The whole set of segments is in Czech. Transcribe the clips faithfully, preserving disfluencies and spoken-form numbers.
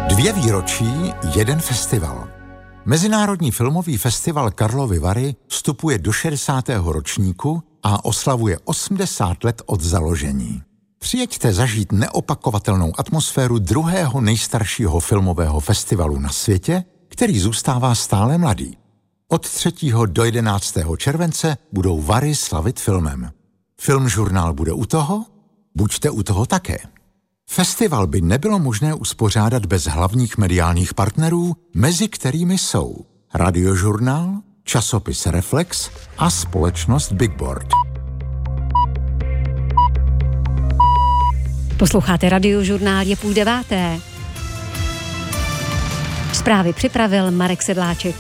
Dvě výročí, jeden festival. Mezinárodní filmový festival Karlovy Vary vstupuje do šedesátého ročníku a oslavuje osmdesát let od založení. Přijeďte zažít neopakovatelnou atmosféru druhého nejstaršího filmového festivalu na světě, který zůstává stále mladý. Od třetího do jedenáctého července budou Vary slavit filmem. Filmžurnál bude u toho? Buďte u toho také. Festival by nebylo možné uspořádat bez hlavních mediálních partnerů, mezi kterými jsou Radiožurnál, časopis Reflex a společnost Bigboard. Posloucháte Radiožurnál, je půl deváté. Zprávy připravil Marek Sedláček.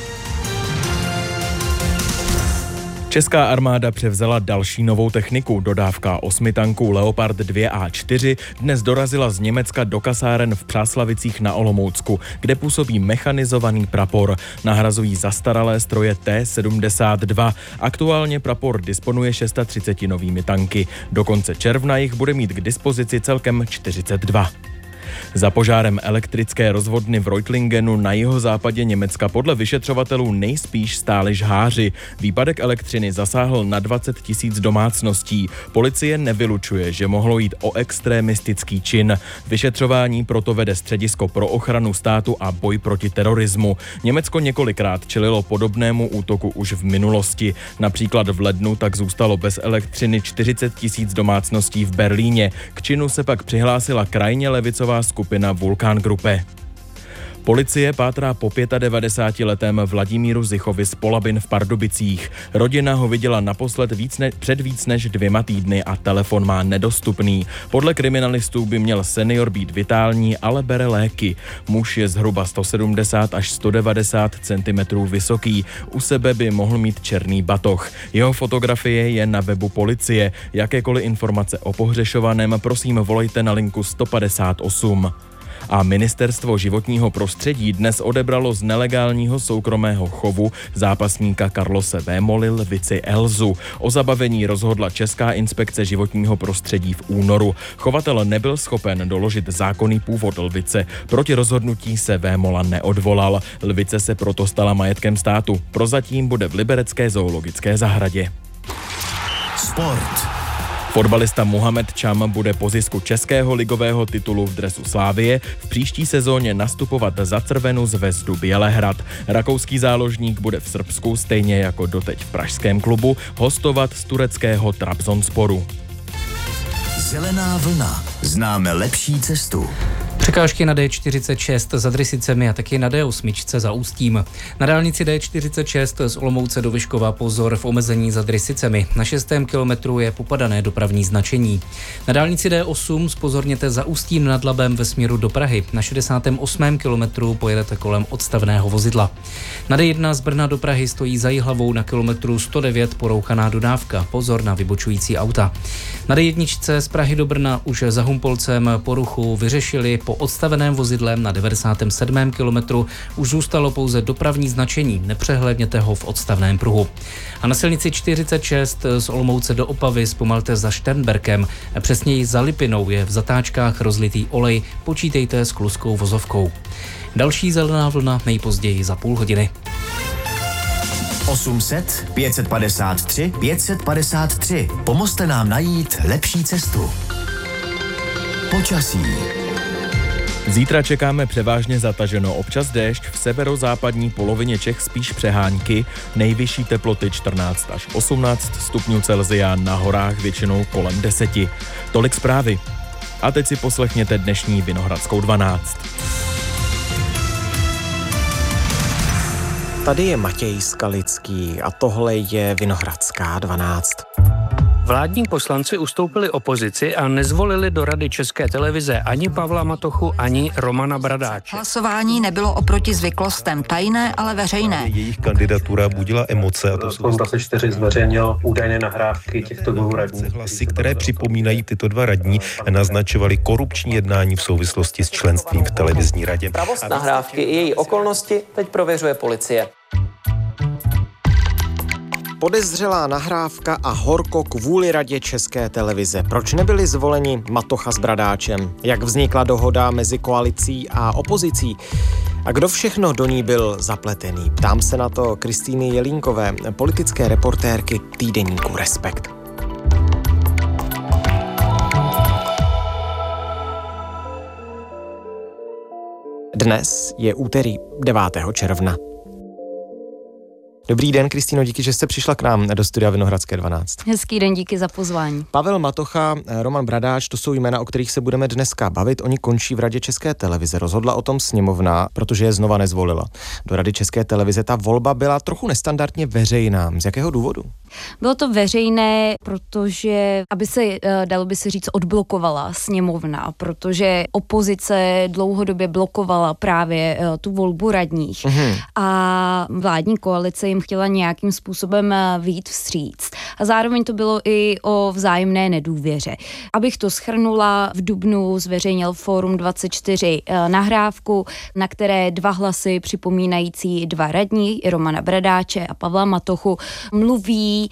Česká armáda převzala další novou techniku. Dodávka osmi tanků Leopard dva A čtyři dnes dorazila z Německa do kasáren v Přáslavicích na Olomoucku, kde působí mechanizovaný prapor. Nahrazují zastaralé stroje T sedmdesát dva. Aktuálně prapor disponuje třiceti šesti novými tanky. Do konce června jich bude mít k dispozici celkem čtyřicet dva. Za požárem elektrické rozvodny v Reutlingenu na jihozápadě Německa podle vyšetřovatelů nejspíš stáli žháři. Výpadek elektřiny zasáhl na dvacet tisíc domácností. Policie nevylučuje, že mohlo jít o extremistický čin. Vyšetřování proto vede Středisko pro ochranu státu a boj proti terorismu. Německo několikrát čelilo podobnému útoku už v minulosti. Například v lednu tak zůstalo bez elektřiny čtyřicet tisíc domácností v Berlíně. K činu se pak přihlásila krajně levicová skupina Vulkan Gruppe. Policie pátrá po devadesátipětiletém Vladimíru Zichovi z Polabin v Pardubicích. Rodina ho viděla naposled víc ne- před víc než dvěma týdny a telefon má nedostupný. Podle kriminalistů by měl senior být vitální, ale bere léky. Muž je zhruba sto sedmdesát až sto devadesát centimetrů vysoký. U sebe by mohl mít černý batoh. Jeho fotografie je na webu policie. Jakékoliv informace o pohřešovaném prosím volejte na linku sto padesát osm. A Ministerstvo životního prostředí dnes odebralo z nelegálního soukromého chovu zápasníka Carlose Vémoly lvici Elzu. O zabavení rozhodla Česká inspekce životního prostředí v únoru. Chovatel nebyl schopen doložit zákonný původ lvice. Proti rozhodnutí se Vémola neodvolal. Lvice se proto stala majetkem státu. Prozatím bude v liberecké zoologické zahradě. Sport. Fotbalista Muhamed Čam bude po zisku českého ligového titulu v dresu Slávie v příští sezóně nastupovat za Crvenu zvezdu Bělehrad. Rakouský záložník bude v Srbsku, stejně jako doteď v pražském klubu, hostovat z tureckého Trabzonsporu. Zelená vlna. Známe lepší cestu. Překážky na D čtyřicet šest za Drysicemi a taky na D osm za Ústím. Na dálnici D čtyřicet šest z Olomouce do Vyškova pozor v omezení za Drysicemi. Na šestém kilometru je popadané dopravní značení. Na dálnici D osm zpozorněte za Ústím nad Labem ve směru do Prahy. Na šedesátém osmém kilometru pojedete kolem odstavného vozidla. Na D jedna z Brna do Prahy stojí za Jihlavou na kilometru sto devět porouchaná dodávka. Pozor na vybočující auta. Na D jedna z Prahy do Brna už za Humpolcem poruchu vyřešili. Po odstaveném vozidlem na devadesátém sedmém kilometru už zůstalo pouze dopravní značení, nepřehlédněte ho v odstavném pruhu. A na silnici čtyřicet šest z Olomouce do Opavy zpomalte za Šternberkem, přesněji za Lipinou je v zatáčkách rozlitý olej, počítejte s kluskou vozovkou. Další zelená vlna nejpozději za půl hodiny. osm set, pět set padesát tři, pět set padesát tři. Pomozte nám najít lepší cestu. Počasí. Zítra čekáme převážně zataženo, občas déšť, v severozápadní polovině Čech spíš přehánky, nejvyšší teploty čtrnáct až osmnáct stupňů Celsia, na horách většinou kolem deseti. Tolik zprávy. A teď si poslechněte dnešní Vinohradskou dvanáct. Tady je Matěj Skalický a tohle je Vinohradská dvanáct. Vládní poslanci ustoupili opozici a nezvolili do Rady České televize ani Pavla Matochu, ani Romana Bradáče. Hlasování nebylo oproti zvyklostem tajné, ale veřejné. Jejich kandidatura budila emoce. A to jsou dvacet čtyři zveřejnil údajné nahrávky těchto dvou radních. Hlasy, které připomínají tyto dva radní, naznačovaly korupční jednání v souvislosti s členstvím v televizní radě. Pravost nahrávky i její okolnosti teď prověřuje policie. Podezřelá nahrávka a horko kvůli Radě České televize. Proč nebyli zvoleni Matocha s Bradáčem? Jak vznikla dohoda mezi koalicí a opozicí? A kdo všechno do ní byl zapletený? Ptám se na to Kristýny Jelínkové, politické reportérky týdeníku Respekt. Dnes je úterý devátého června. Dobrý den, Kristýno, díky, že jste přišla k nám do studia Vinohradské dvanáct. Hezký den, díky za pozvání. Pavel Matocha, Roman Bradáč, to jsou jména, o kterých se budeme dneska bavit. Oni končí v Radě České televize. Rozhodla o tom sněmovna, protože je znova nezvolila. Do Rady České televize ta volba byla trochu nestandardně veřejná. Z jakého důvodu? Bylo to veřejné, protože, aby se, dalo by se říct, odblokovala sněmovna, protože opozice dlouhodobě blokovala právě tu volbu radních mm-hmm. a vládní koalice jim chtěla nějakým způsobem vyjít vstříc. A zároveň to bylo i o vzájemné nedůvěře. Abych to shrnula, v dubnu zveřejnil Fórum dvacet čtyři nahrávku, na které dva hlasy připomínající dva radní, Romana Bradáče a Pavla Matochu, mluví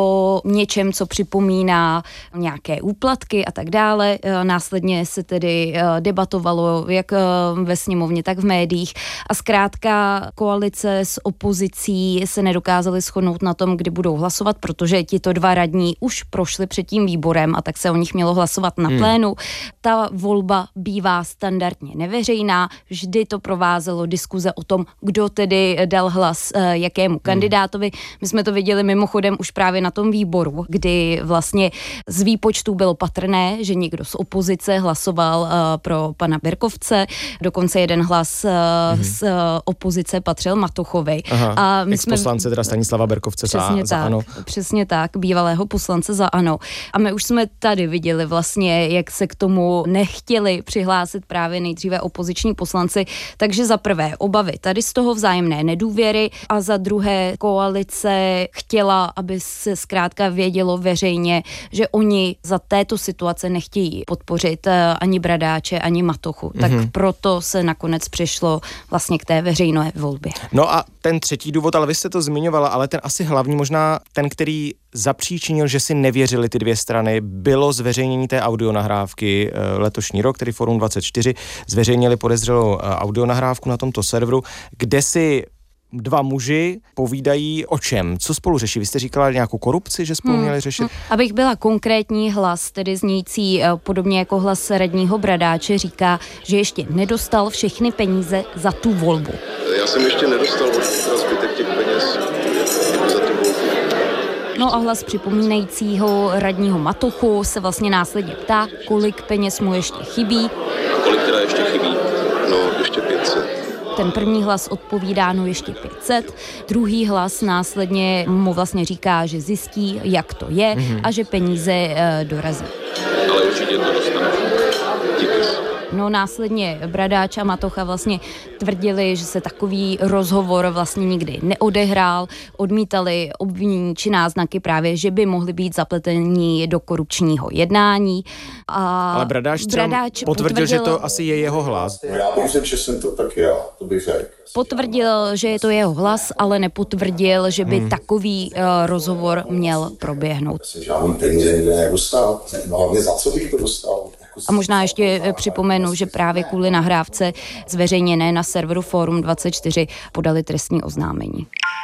o něčem, co připomíná nějaké úplatky a tak dále. Následně se tedy debatovalo jak ve sněmovně, tak v médiích a zkrátka koalice s opozicí se nedokázali shodnout na tom, kdy budou hlasovat, protože tito dva radní už prošli před tím výborem a tak se o nich mělo hlasovat na hmm. plénu. Ta volba bývá standardně neveřejná, vždy to provázelo diskuze o tom, kdo tedy dal hlas jakému kandidátovi. My jsme to viděli mimochodem už právě na tom výboru, kdy vlastně z výpočtů bylo patrné, že někdo z opozice hlasoval uh, pro pana Berkovce, dokonce jeden hlas uh, mm-hmm. z uh, opozice patřil Matochovi. Aha, a my jsme poslance teda Stanislava Berkovce přesně za, tak, za ANO. Přesně tak, bývalého poslance za ANO. A my už jsme tady viděli vlastně, jak se k tomu nechtěli přihlásit právě nejdříve opoziční poslanci, takže za prvé obavy tady z toho vzájemné nedůvěry a za druhé koalice chtěla, aby se zkrátka vědělo veřejně, že oni za této situace nechtějí podpořit ani Bradáče, ani Matochu. Tak mm-hmm. proto se nakonec přišlo vlastně k té veřejné volbě. No a ten třetí důvod, ale vy jste to zmiňovala, ale ten asi hlavní, možná ten, který zapříčinil, že si nevěřili ty dvě strany, bylo zveřejnění té audionahrávky letošní rok, který Fórum dvacet čtyři zveřejnili podezřelou audionahrávku na tomto serveru, kde si dva muži povídají o čem? Co spolu řeší? Vy jste říkala nějakou korupci, že spolu hmm. měli řešit? Abych byla konkrétní, hlas, tedy znějící podobně jako hlas radního Bradáče, říká, že ještě nedostal všechny peníze za tu volbu. Já jsem ještě nedostal zbytek těch peněz za tu volbu. No a hlas připomínajícího radního Matochu se vlastně následně ptá, kolik peněz mu ještě chybí. A kolik teda ještě chybí? No, ještě pět set. Ten první hlas odpovídá, no ještě pět set, druhý hlas následně mu vlastně říká, že zjistí, jak to je mm-hmm. a že peníze e, dorazí. Ale určitě to dostane. Díky. No následně Bradáč a Matocha vlastně tvrdili, že se takový rozhovor vlastně nikdy neodehrál, odmítali obvinění či náznaky právě, že by mohli být zapletení do korupčního jednání. A ale Bradáč, Bradáč potvrdil, potvrdil, že to asi je jeho hlas. Já bych řekl, že jsem to taky já, to bych řekl. Potvrdil, že je to jeho hlas, ale nepotvrdil, že by hmm. takový uh, rozhovor měl proběhnout. Žádný peníze nikde nedostal, hlavně za co bych to dostal. A možná ještě připomenu, že právě kvůli nahrávce zveřejněné na serveru Fórum dvacet čtyři podali trestní oznámení.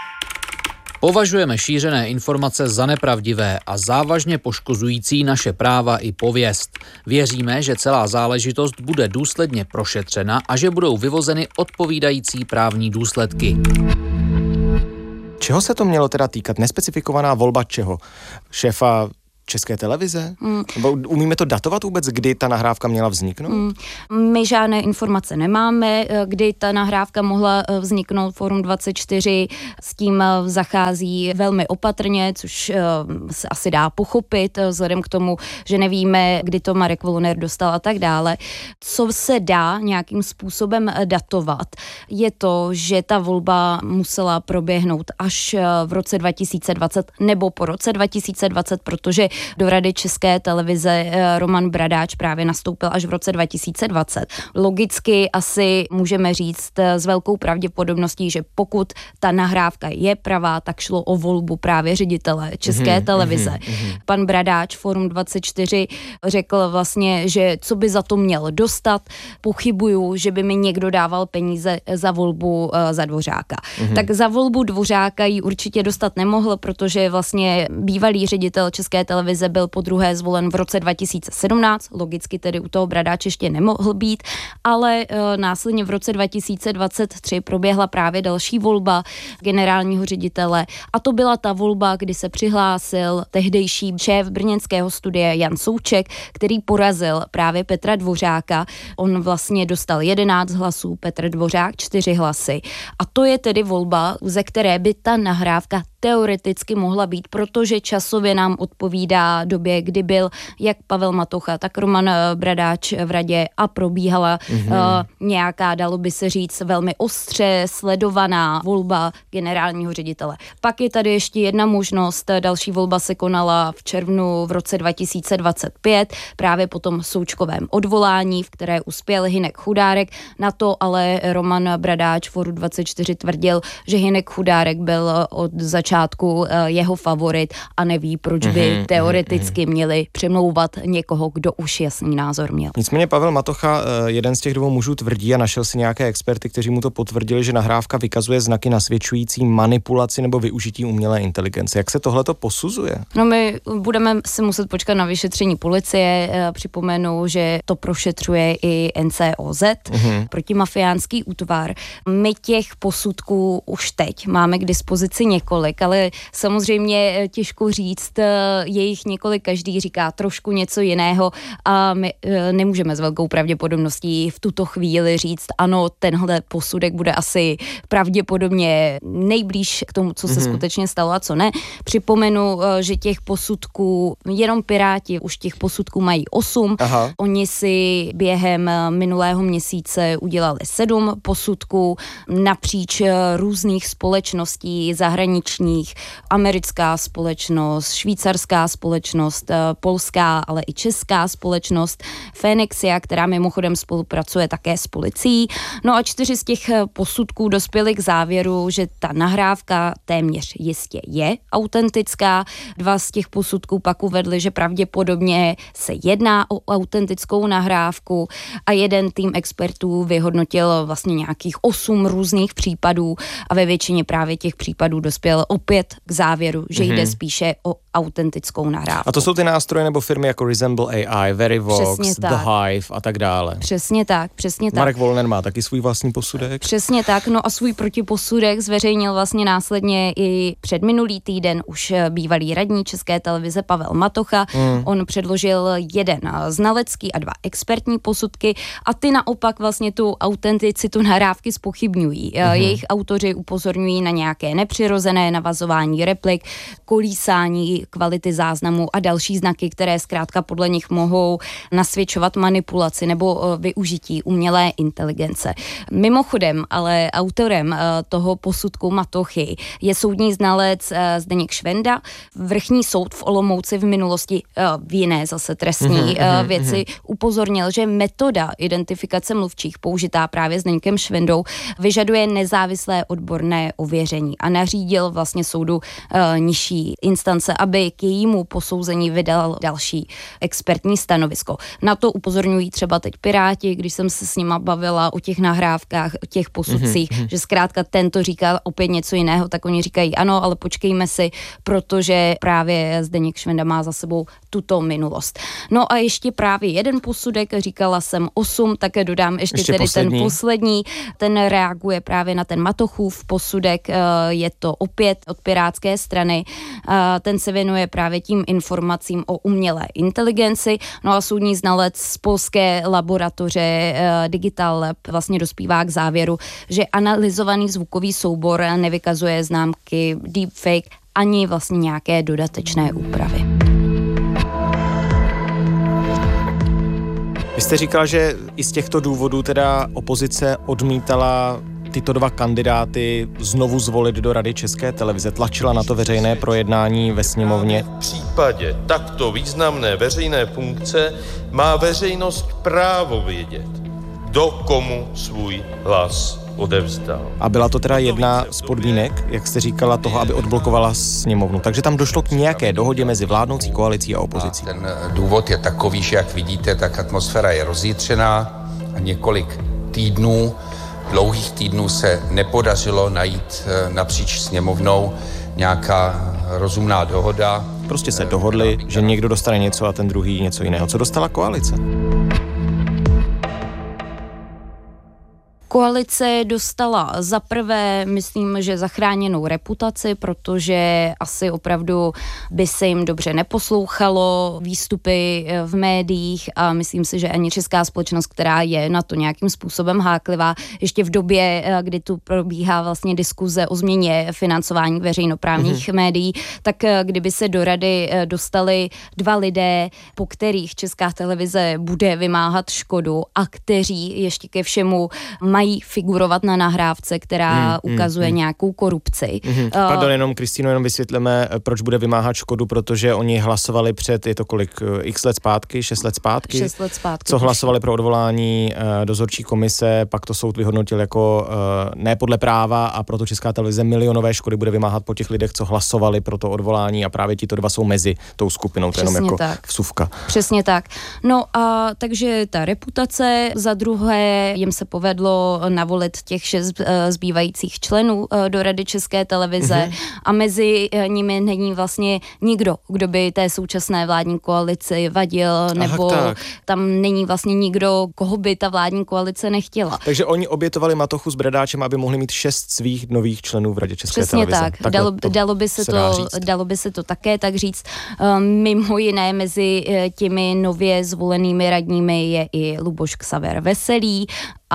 Považujeme šířené informace za nepravdivé a závažně poškozující naše práva i pověst. Věříme, že celá záležitost bude důsledně prošetřena a že budou vyvozeny odpovídající právní důsledky. Čeho se to mělo teda týkat? Nespecifikovaná volba čeho? Šéfa České televize? Mm. Umíme to datovat vůbec, kdy ta nahrávka měla vzniknout? Mm. My žádné informace nemáme, kdy ta nahrávka mohla vzniknout. Fórum dvacet čtyři s tím zachází velmi opatrně, což se asi dá pochopit, vzhledem k tomu, že nevíme, kdy to Marek Voloner dostal a tak dále. Co se dá nějakým způsobem datovat, je to, že ta volba musela proběhnout až v roce dva tisíce dvacet nebo po roce dva tisíce dvacet, protože Do Rady České televize Roman Bradáč právě nastoupil až v roce dva tisíce dvacet. Logicky asi můžeme říct s velkou pravděpodobností, že pokud ta nahrávka je pravá, tak šlo o volbu právě ředitele České mm-hmm, televize. Mm-hmm. Pan Bradáč Forum dvacet čtyři řekl vlastně, že co by za to měl dostat, pochybuju, že by mi někdo dával peníze za volbu uh, za Dvořáka. Mm-hmm. Tak za volbu Dvořáka ji určitě dostat nemohl, protože vlastně bývalý ředitel České televize byl podruhé zvolen v roce dva tisíce sedmnáct, logicky tedy u toho Bradáč ještě nemohl být, ale uh, následně v roce dva tisíce dvacet tři proběhla právě další volba generálního ředitele a to byla ta volba, kdy se přihlásil tehdejší šéf brněnského studia Jan Souček, který porazil právě Petra Dvořáka. On vlastně dostal jedenáct hlasů, Petr Dvořák čtyři hlasy. A to je tedy volba, ze které by ta nahrávka teoreticky mohla být, protože časově nám odpovídá době, kdy byl jak Pavel Matocha, tak Roman Bradáč v radě a probíhala mm-hmm. uh, nějaká, dalo by se říct, velmi ostře sledovaná volba generálního ředitele. Pak je tady ještě jedna možnost, další volba se konala v červnu v roce dva tisíce dvacet pět, právě po tom Součkovém odvolání, v které uspěl Hynek Chudárek. Na to ale Roman Bradáč Forum dvacet čtyři tvrdil, že Hynek Chudárek byl od začátku jeho favorit a neví, proč by mm-hmm, teoreticky mm-hmm. měli přemlouvat někoho, kdo už jasný názor měl. Nicméně Pavel Matocha, jeden z těch dvou mužů, tvrdí a našel si nějaké experty, kteří mu to potvrdili, že nahrávka vykazuje znaky nasvědčující manipulaci nebo využití umělé inteligence. Jak se tohleto posuzuje? No my budeme si muset počkat na vyšetření policie. Připomenu, že to prošetřuje i N C O Z, mm-hmm. protimafiánský útvar. My těch posudků už teď máme k dispozici několik, ale samozřejmě těžko říct, je jich několik, každý říká trošku něco jiného a my nemůžeme s velkou pravděpodobností v tuto chvíli říct, ano, tenhle posudek bude asi pravděpodobně nejblíž k tomu, co se mm-hmm. skutečně stalo a co ne. Připomenu, že těch posudků, jenom Piráti už těch posudků mají osm. Aha. Oni si během minulého měsíce udělali sedm posudků napříč různých společností zahraničních, americká společnost, švýcarská společnost, polská, ale i česká společnost, Fenexia, která mimochodem spolupracuje také s policií. No a čtyři z těch posudků dospěly k závěru, že ta nahrávka téměř jistě je autentická. Dva z těch posudků pak uvedli, že pravděpodobně se jedná o autentickou nahrávku a jeden tým expertů vyhodnotil vlastně nějakých osm různých případů a ve většině právě těch případů dospěl opět k závěru, že mm-hmm. jde spíše o autentickou nahrávku. A to jsou ty nástroje nebo firmy jako Resemble A I, Verivox, The Hive a tak dále. Přesně tak, přesně tak. Marek Wollner má taky svůj vlastní posudek. Přesně tak, no a svůj protiposudek zveřejnil vlastně následně i před minulý týden už bývalý radní České televize Pavel Matocha. Mm. On předložil jeden znalecký a dva expertní posudky a ty naopak vlastně tu autenticitu nahrávky zpochybňují. Mm. Jejich autoři upozorňují na nějaké nepřirozené navazování replik, kolísání kvality záznamu a další znaky, které zkrátka podle nich mohou nasvědčovat manipulaci nebo využití umělé inteligence. Mimochodem, ale autorem toho posudku Matochy je soudní znalec Zdeněk Švenda. Vrchní soud v Olomouci v minulosti v jiné zase trestní mm-hmm, věci mm-hmm. upozornil, že metoda identifikace mluvčích použitá právě Zdeňkem Švendou vyžaduje nezávislé odborné ověření a nařídil vlastně soudu uh, nižší instance, aby k jejímu posouzení vydal další expertní stanovisko. Na to upozorňují třeba teď Piráti, když jsem se s nima bavila o těch nahrávkách, o těch posudcích, mm-hmm. že zkrátka tento říká opět něco jiného, tak oni říkají ano, ale počkejme si, protože právě Zdeněk Švenda má za sebou tuto minulost. No a ještě právě jeden posudek, říkala jsem osm, také dodám ještě, ještě tedy poslední. ten poslední, ten reaguje právě na ten Matochův posudek, je to opět od pirátské strany, ten se věnuje právě tím informacím o umělé inteligenci, no a soudní znalec z polské laboratoře Digital Lab vlastně dospívá k závěru, že analyzovaný zvukový soubor nevykazuje známky deepfake ani vlastně nějaké dodatečné úpravy. Vy jste říkal, že i z těchto důvodů teda opozice odmítala tyto dva kandidáty znovu zvolit do Rady České televize? Tlačila na to veřejné projednání ve sněmovně? V případě takto významné veřejné funkce má veřejnost právo vědět, kdo komu svůj hlas odevzdal. A byla to teda jedna z podmínek, jak jste říkala, toho, aby odblokovala sněmovnu. Takže tam došlo k nějaké dohodě mezi vládnoucí koalicí a opozicí. A ten důvod je takový, že jak vidíte, tak atmosféra je rozjitřená a několik týdnů, dlouhých týdnů se nepodařilo najít napříč sněmovnou nějaká rozumná dohoda. Prostě se dohodli, že někdo dostane něco a ten druhý něco jiného. Co dostala koalice? Koalice dostala za prvé, myslím, že zachráněnou reputaci, protože asi opravdu by se jim dobře neposlouchalo výstupy v médiích a myslím si, že ani česká společnost, která je na to nějakým způsobem háklivá, ještě v době, kdy tu probíhá vlastně diskuze o změně financování veřejnoprávních mm-hmm. médií, tak kdyby se do rady dostali dva lidé, po kterých Česká televize bude vymáhat škodu a kteří ještě ke všemu mají figurovat na nahrávce, která hmm, ukazuje hmm, nějakou korupci. Hmm. Pardon, jenom Kristýno, jenom vysvětlíme, proč bude vymáhat škodu, protože oni hlasovali před, je to kolik, x let zpátky, šest let zpátky, šest let zpátky co hlasovali pro odvolání uh, dozorčí komise, pak to soud vyhodnotil jako uh, ne podle práva a proto Česká televize milionové škody bude vymáhat po těch lidech, co hlasovali pro to odvolání a právě tito dva jsou mezi tou skupinou, to jenom jako tak. Vsuvka. Přesně tak. No a takže ta reputace, za druhé jim se povedlo navolit těch šest zbývajících členů do Rady České televize mm-hmm. a mezi nimi není vlastně nikdo, kdo by té současné vládní koalici vadil, nebo Aha, tam není vlastně nikdo, koho by ta vládní koalice nechtěla. Takže oni obětovali Matochu s Bradáčem, aby mohli mít šest svých nových členů v Radě České Přesně televize. Tak. Dalo, dalo, by se, se to, dalo by se to také tak říct. Mimo jiné mezi těmi nově zvolenými radními je i Luboš Ksaver Veselý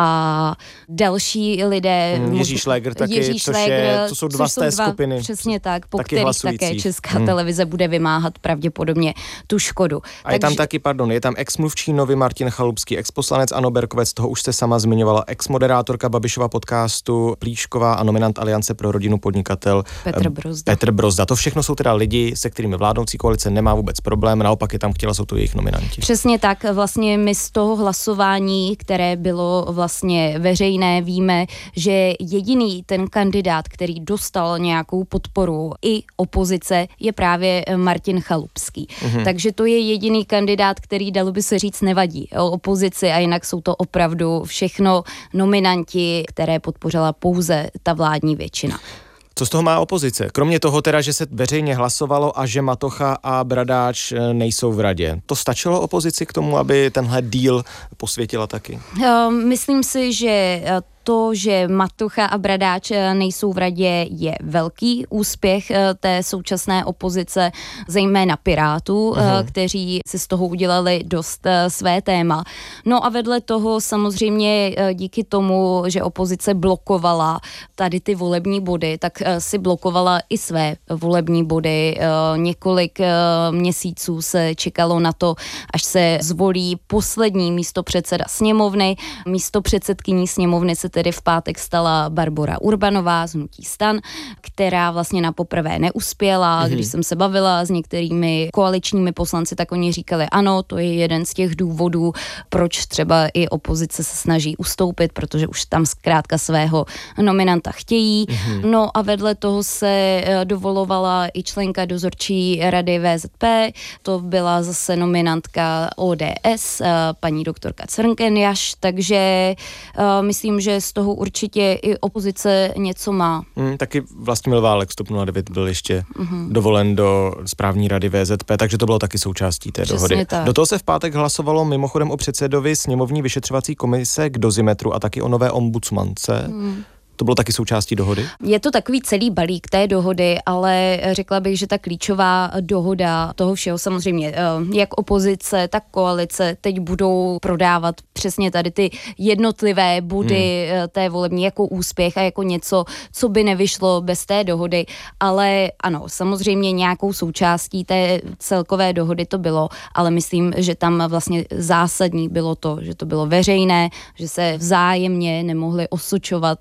a další lidé. Hmm, Jiří Šlégr taky, Jiří což, Šlégr, je, co jsou dva což z té dva, skupiny. Přesně tak, po taky kterých hlasující. Také Česká hmm. televize bude vymáhat pravděpodobně tu škodu. A Takže... je tam taky, pardon, je tam ex-mluvčí nový Martin Chalupský, ex-poslanec Ano Berkovec, toho už jste sama zmiňovala, ex-moderátorka Babišova podcastu Plíšková a nominant Aliance pro rodinu podnikatel Petr Brozda. Petr Brozda. To všechno jsou teda lidi, se kterými vládnoucí koalice nemá vůbec problém, naopak je tam chtěla, jsou to jejich nominanti. Přesně tak, vlastně my z toho hlasování, které bylo vlastně veřejné, víme, že jediný ten kandidát, který dostal nějakou podporu i opozice, je právě Martin Chalupský. Mm-hmm. Takže to je jediný kandidát, který, dalo by se říct, nevadí o opozici a jinak jsou to opravdu všechno nominanti, které podpořila pouze ta vládní většina. Co z toho má opozice? Kromě toho teda, že se veřejně hlasovalo a že Matocha a Bradáč nejsou v radě. To stačilo opozici k tomu, aby tenhle díl posvětila taky? Myslím si, že to, že Matocha a Bradáč nejsou v radě, je velký úspěch té současné opozice, zejména Pirátů, uh-huh. kteří si z toho udělali dost své téma. No a vedle toho samozřejmě díky tomu, že opozice blokovala tady ty volební body, tak si blokovala i své volební body. Několik měsíců se čekalo na to, až se zvolí poslední místopředseda sněmovny. Místopředsedkyní sněmovny se tedy v pátek stala Barbora Urbanová z hnutí STAN, která vlastně na poprvé neuspěla. Mm-hmm. Když jsem se bavila s některými koaličními poslanci, tak oni říkali, ano, to je jeden z těch důvodů, proč třeba i opozice se snaží ustoupit, protože už tam zkrátka svého nominanta chtějí. Mm-hmm. No a vedle toho se dovolovala i členka dozorčí rady V Z P, to byla zase nominantka O D S, paní doktorka Crnkenjaš, takže uh, myslím, že z toho určitě i opozice něco má. Hmm, taky Vlastimil Válek z TOP nula devět byl ještě mm-hmm. dovolen do správní rady V Z P, takže to bylo taky součástí té Přesně dohody. Tak. Do toho se v pátek hlasovalo mimochodem o předsedovi sněmovní vyšetřovací komise k dozimetru a taky o nové ombudsmance. Hmm. To bylo taky součástí dohody? Je to takový celý balík té dohody, ale řekla bych, že ta klíčová dohoda toho všeho samozřejmě, jak opozice, tak koalice teď budou prodávat přesně tady ty jednotlivé body hmm. té volební jako úspěch a jako něco, co by nevyšlo bez té dohody, ale ano, samozřejmě nějakou součástí té celkové dohody to bylo, ale myslím, že tam vlastně zásadní bylo to, že to bylo veřejné, že se vzájemně nemohli osočovat, kdo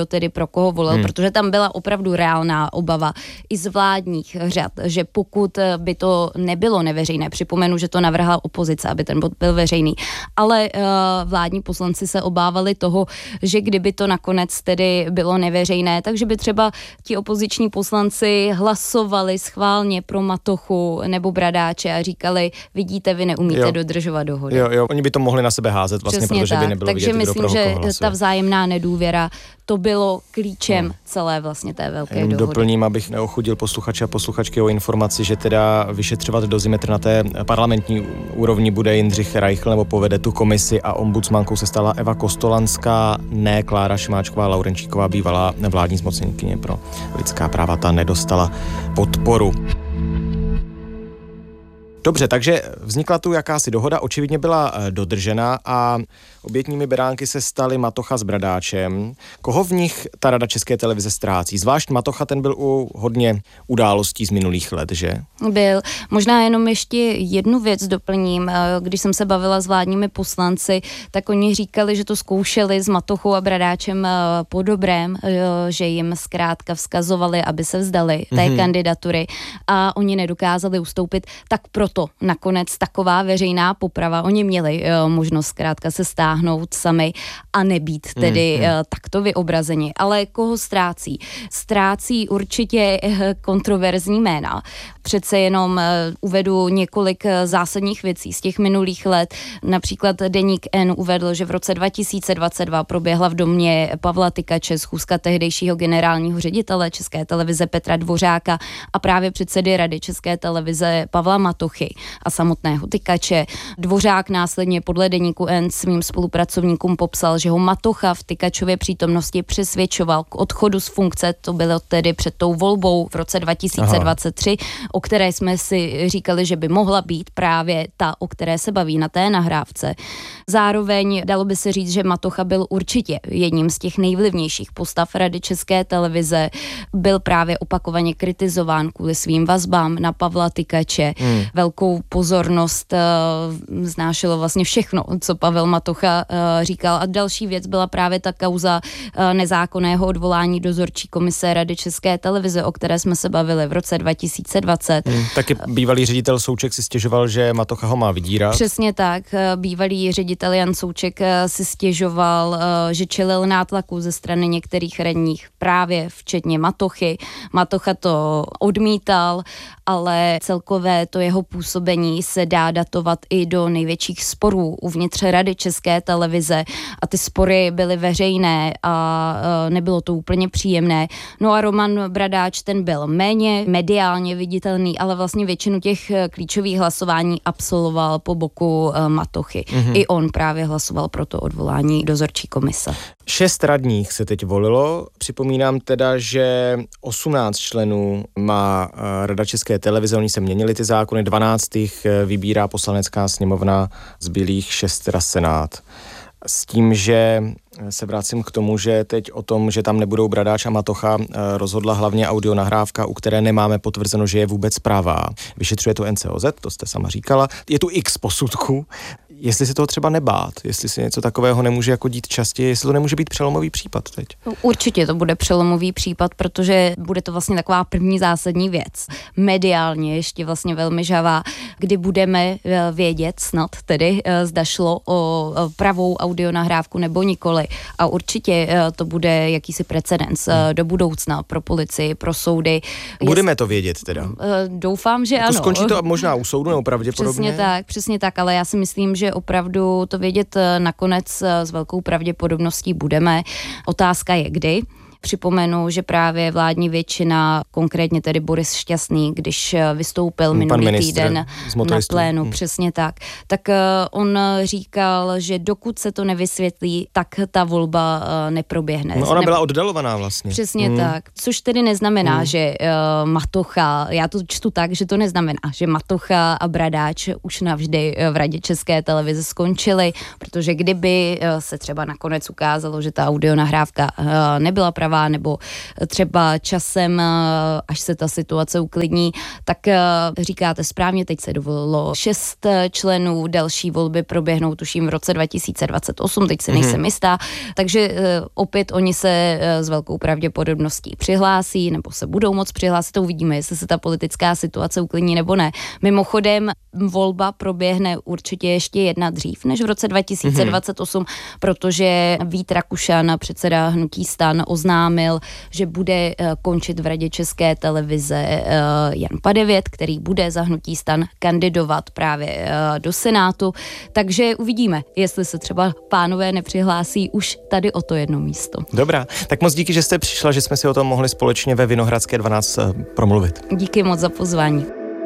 kdo tedy pro koho volil, hmm. protože tam byla opravdu reálná obava i z vládních řad, že pokud by to nebylo neveřejné, připomenu, že to navrhla opozice, aby ten bod byl veřejný, ale uh, vládní poslanci se obávali toho, že kdyby to nakonec tedy bylo neveřejné, takže by třeba ti opoziční poslanci hlasovali schválně pro Matochu nebo Bradáče a říkali, vidíte, vy neumíte jo. dodržovat dohody. Jo, jo, oni by to mohli na sebe házet vlastně, přesně protože tak. by nebylo takže vidět, myslím, kdo pro že koho hlasuje. ta vzájemná nedůvěra, to bylo klíčem hmm. celé vlastně té velké Jen dohody. Doplním, abych neochudil posluchače a posluchačky o informaci, že teda vyšetřovat dozimetr na té parlamentní úrovni bude Jindřich Reichl, nebo povede tu komisi, a ombudsmankou se stala Eva Kostolanská, ne Klára Šimáčková Laurenčíková, bývalá vládní zmocněnkyně pro lidská práva, ta nedostala podporu. Dobře, takže vznikla tu jakási dohoda, očividně byla dodržena a obětními beránky se staly Matocha s Bradáčem. Koho v nich ta Rada České televize ztrácí? Zvlášť Matocha, ten byl u hodně událostí z minulých let, že? Byl. Možná jenom ještě jednu věc doplním. Když jsem se bavila s vládními poslanci, tak oni říkali, že to zkoušeli s Matochou a Bradáčem po dobrém, že jim zkrátka vzkazovali, aby se vzdali té mm-hmm. kandidatury a oni nedokázali ustoupit, tak pro to nakonec taková veřejná poprava. Oni měli uh, možnost zkrátka se stáhnout sami a nebýt tedy mm, mm. Uh, takto vyobrazeni. Ale koho ztrácí? Ztrácí určitě uh, kontroverzní jména. Přece jenom uh, uvedu několik uh, zásadních věcí z těch minulých let. Například deník N uvedl, že v roce dva tisíce dvacet dva proběhla v domě Pavla Tykače schůzka tehdejšího generálního ředitele České televize Petra Dvořáka a právě předsedy Rady České televize Pavla Matochy a samotného Tykače. Dvořák následně podle deníku N svým spolupracovníkům popsal, že ho Matocha v Tykačově přítomnosti přesvědčoval k odchodu z funkce, to bylo tedy před tou volbou v roce dva tisíce dvacet tři, Aha. o které jsme si říkali, že by mohla být právě ta, o které se baví na té nahrávce. Zároveň dalo by se říct, že Matocha byl určitě jedním z těch nejvlivnějších postav Rady České televize, byl právě opakovaně kritizován kvůli svým vazbám na Pavla Tykače. Hmm. Velkou pozornost uh, znášelo vlastně všechno, co Pavel Matocha uh, říkal. A další věc byla právě ta kauza uh, nezákonného odvolání dozorčí komise Rady České televize, o které jsme se bavili v roce dva tisíce dvacet. Hmm. Taky bývalý ředitel Souček si stěžoval, že Matocha ho má vydírat. Přesně tak. Bývalý ředitel Jan Souček si stěžoval, uh, že čelil nátlaku ze strany některých radních, právě včetně Matochy. Matocha to odmítal, ale celkové to jeho působení se dá datovat i do největších sporů uvnitř Rady České televize a ty spory byly veřejné a nebylo to úplně příjemné. No a Roman Bradáč, ten byl méně mediálně viditelný, ale vlastně většinu těch klíčových hlasování absolvoval po boku Matochy. Mm-hmm. I on právě hlasoval pro to odvolání dozorčí komise. Šest radních se teď volilo. Připomínám teda, že osmnáct členů má Rada České televize, oni se měnili ty zákony, dvanáct jich vybírá Poslanecká sněmovna, zbylých šest teda Senát. S tím, že se vracím k tomu, že teď o tom, že tam nebudou Bradáč a Matocha, rozhodla hlavně audionahrávka, u které nemáme potvrzeno, že je vůbec pravá. Vyšetřuje to N C O Z, to jste sama říkala. Je tu x posudků. Jestli se toho třeba nebát, jestli si něco takového nemůže jako dít častěji, jestli to nemůže být přelomový případ teď. Určitě to bude přelomový případ, protože bude to vlastně taková první zásadní věc. Mediálně ještě vlastně velmi žhavá, kdy budeme vědět snad tedy, zda šlo o pravou audionahrávku nebo nikoli. A určitě to bude jakýsi precedens hmm. do budoucna pro policii, pro soudy. Budeme to vědět teda. Doufám, že to ano. Skončí to možná u soudu, nebo pravděpodobně? Přesně tak, přesně tak, ale já si myslím, že opravdu to vědět nakonec s velkou pravděpodobností budeme. Otázka je kdy. Připomenu, že právě vládní většina, konkrétně tedy Boris Šťastný, když vystoupil minulý týden na plénu, hmm. přesně tak, tak on říkal, že dokud se to nevysvětlí, tak ta volba neproběhne. No, ona byla oddalovaná vlastně. Přesně hmm. tak, což tedy neznamená, hmm. že uh, Matocha, já to čtu tak, že to neznamená, že Matocha a Bradáč už navždy v Radě České televize skončili, protože kdyby uh, se třeba nakonec ukázalo, že ta audionahrávka uh, nebyla pravá, příprava nebo třeba časem, až se ta situace uklidní, tak říkáte správně, teď se dovolilo šest členů, další volby proběhnou tuším v roce dva tisíce dvacet osm, teď se nejsem jistá, takže opět oni se s velkou pravděpodobností přihlásí nebo se budou moc přihlásit, to uvidíme, jestli se ta politická situace uklidní nebo ne. Mimochodem volba proběhne určitě ještě jedna dřív než v roce dva tisíce dvacet osm, mm-hmm. protože Vít Rakušan, předseda hnutí STAN, oznámil, že bude končit v Radě České televize Jan Padevět, který bude za hnutí STAN kandidovat právě do Senátu, takže uvidíme, jestli se třeba pánové nepřihlásí už tady o to jedno místo. Dobrá, tak moc díky, že jste přišla, že jsme si o tom mohli společně ve Vinohradské dvanáct promluvit. Díky moc za pozvání.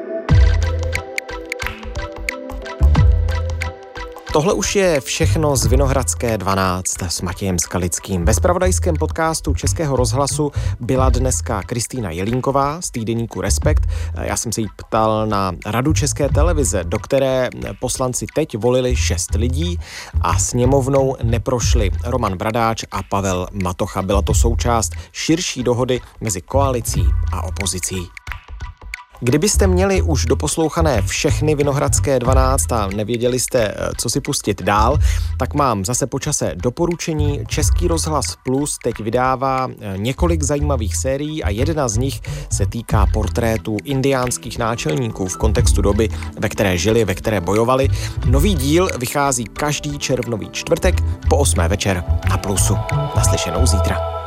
Tohle už je všechno z Vinohradské dvanáct s Matějem Skalickým. Ve zpravodajském podcastu Českého rozhlasu byla dneska Kristýna Jelínková z týdeníku Respekt. Já jsem se jí ptal na Radu České televize, do které poslanci teď volili šest lidí a sněmovnou neprošli Roman Bradáč a Pavel Matocha. Byla to součást širší dohody mezi koalicí a opozicí. Kdybyste měli už doposlouchané všechny Vinohradské dvanáct a nevěděli jste, co si pustit dál, tak mám zase po čase doporučení. Český rozhlas Plus teď vydává několik zajímavých sérií a jedna z nich se týká portrétů indiánských náčelníků v kontextu doby, ve které žili, ve které bojovali. Nový díl vychází každý červnový čtvrtek po osmé večer na Plusu. Naslyšenou zítra.